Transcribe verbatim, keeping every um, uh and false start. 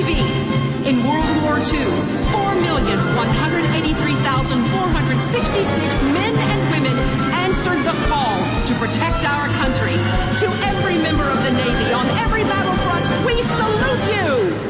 Navy. In World War Two, four million one hundred eighty-three thousand four hundred sixty-six men and women answered the call to protect our country.